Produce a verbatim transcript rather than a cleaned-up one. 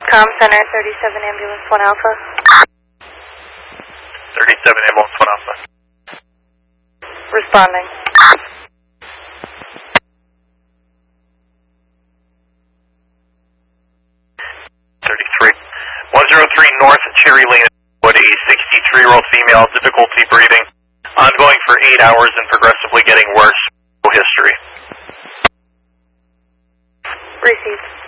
Com Center, thirty-seven Ambulance one Alpha. thirty-seven Ambulance one Alpha. Responding. thirty-three. one oh three North Cherry Lane, a sixty-three-year-old female, difficulty breathing, ongoing for eight hours and progressively getting worse. History. Received.